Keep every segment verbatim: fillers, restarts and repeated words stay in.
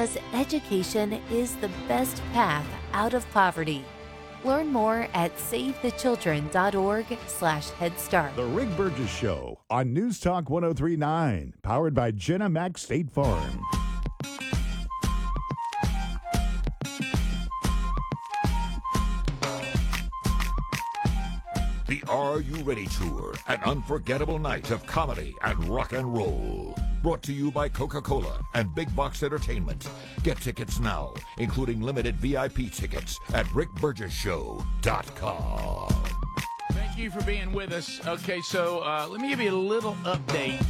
because education is the best path out of poverty. Learn more at savethechildren.org slash Head Start. The Rick Burgess Show on News Talk one oh three point nine, powered by Jenna Mac State Farm. The Are You Ready Tour, an unforgettable night of comedy and rock and roll. Brought to you by Coca-Cola and Big Box Entertainment. Get tickets now, including limited V I P tickets at rick burgess show dot com. Thank you for being with us. Okay, so uh, let me give you a little update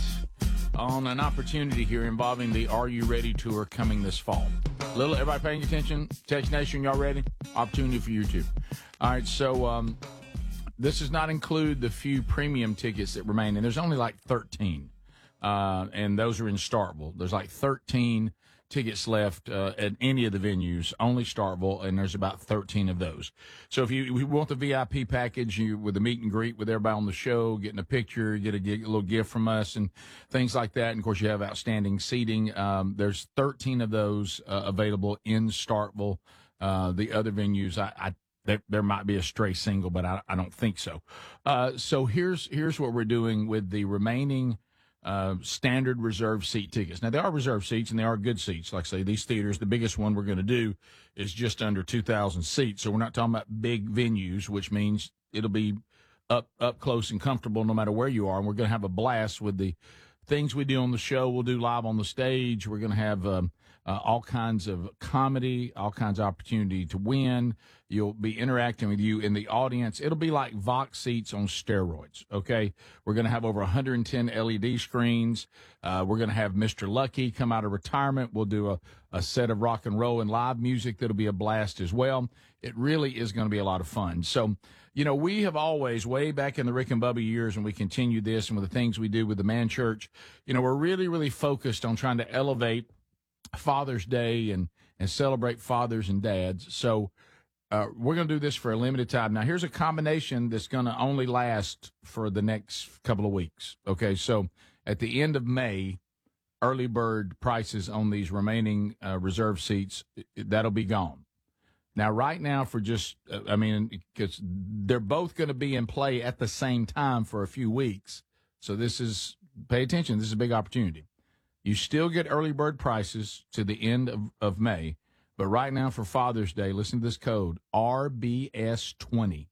on an opportunity here involving the Are You Ready Tour coming this fall. Little, everybody paying attention? Text Nation, y'all ready? Opportunity for you too. All right, so um, this does not include the few premium tickets that remain, and there's only like thirteen. Uh, and those are in Starkville. There's like thirteen tickets left uh, at any of the venues, only Starkville, and there's about thirteen of those. So if you, if you want the V I P package you, with the meet and greet with everybody on the show, getting a picture, get a, get a little gift from us and things like that, and, of course, you have outstanding seating, um, there's thirteen of those uh, available in Starkville. Uh, the other venues, I, I There, there might be a stray single, but I, I don't think so. Uh, so here's here's what we're doing with the remaining uh, standard reserve seat tickets. Now, they are reserve seats, and they are good seats. Like I say, these theaters, the biggest one we're going to do is just under two thousand seats. So we're not talking about big venues, which means it'll be up up close and comfortable no matter where you are. And we're going to have a blast with the things we do on the show. We'll do live on the stage. We're going to have um, uh, all kinds of comedy, all kinds of opportunity to win. You'll be interacting with you in the audience. It'll be like Vox seats on steroids, okay? We're going to have over one hundred ten L E D screens. Uh, we're going to have Mister Lucky come out of retirement. We'll do a, a set of rock and roll and live music that'll be a blast as well. It really is going to be a lot of fun. So, you know, we have always, way back in the Rick and Bubba years, and we continue this and with the things we do with the Man Church, you know, we're really, really focused on trying to elevate Father's Day and, and celebrate fathers and dads. So uh, we're going to do this for a limited time. Now, here's a combination that's going to only last for the next couple of weeks. Okay, so at the end of May, early bird prices on these remaining uh, reserve seats, that'll be gone. Now, right now, for just, uh, I mean, because they're both going to be in play at the same time for a few weeks. So this is, pay attention, this is a big opportunity. You still get early bird prices to the end of, of May. But right now for Father's Day, listen to this code, R B S twenty.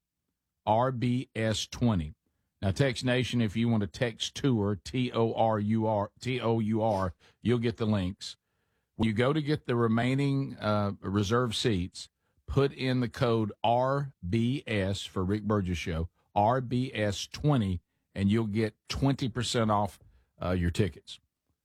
R B S twenty. Now, Text Nation, if you want to text tour, T O R U R, T O U R, you'll get the links. When you go to get the remaining uh, reserve seats, put in the code R B S for Rick Burgess Show, R B S twenty, and you'll get twenty percent off uh, your tickets.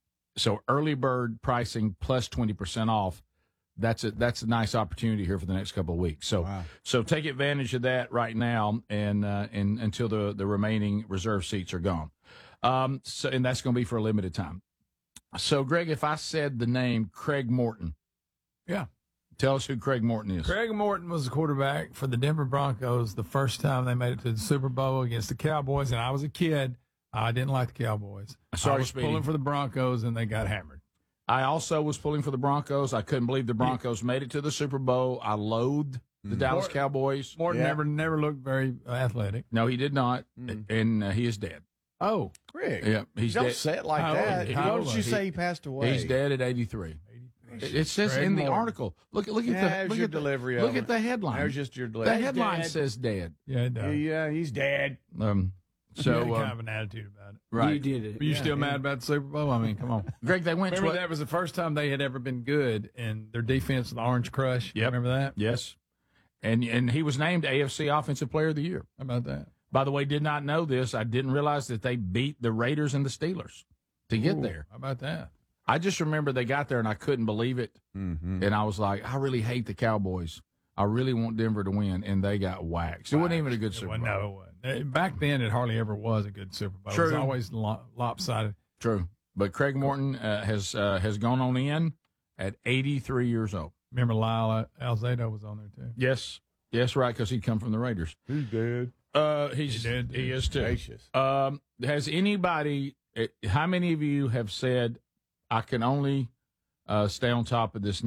So early bird pricing plus twenty percent off. That's a, that's a nice opportunity here for the next couple of weeks. So wow. so take advantage of that right now and uh, and until the, the remaining reserve seats are gone. Um, so and that's going to be for a limited time. So, Greg, if I said the name Craig Morton. Yeah. Tell us who Craig Morton is. Craig Morton was the quarterback for the Denver Broncos the first time they made it to the Super Bowl against the Cowboys, and I was a kid. I didn't like the Cowboys. Sorry, I was Speedy. pulling for the Broncos, and they got hammered. I also was pulling for the Broncos. I couldn't believe the Broncos made it to the Super Bowl. I loathed the mm. Dallas Morton, Cowboys. Morton yeah. never never looked very athletic. No, he did not, mm. and uh, he is dead. Oh, Rick. Yeah, he's Don't dead. say it like How that. old, Why old don't you he, say he passed away? He's dead at eighty-three. It, it says Craig in the Morton. article. Look, look at yeah, the look your at the, delivery. Look of at it. the headline. There's just your delivery. The headline dead. says dead. Yeah, it does. Yeah, he's dead. Um, So so you had uh, kind of an attitude about it. right. You did it. Were you yeah, still yeah. mad about the Super Bowl? I mean, come on. Greg, they went Remember to that was the first time they had ever been good, and their defense, the Orange Crush. Yep. Remember that? Yes, and and he was named A F C Offensive Player of the Year. How about that? By the way, did not know this. I didn't realize that they beat the Raiders and the Steelers to get Ooh, there. How about that? I just remember they got there and I couldn't believe it. Mm-hmm. And I was like, I really hate the Cowboys. I really want Denver to win, and they got waxed. It wasn't even a good Super Well, Bowl. no, it wasn't. Back then, it hardly ever was a good Super Bowl. True. It was always lo- lopsided. True. But Craig Morton uh, has uh, has gone on in at eighty-three years old. Remember Lyle Alzado was on there, too. Yes. Yes, right, because he'd come from the Raiders. He's dead. Uh, he's He did, He too. is, too. Gracious. Um, has anybody, uh, how many of you have said, I can only uh, stay on top of this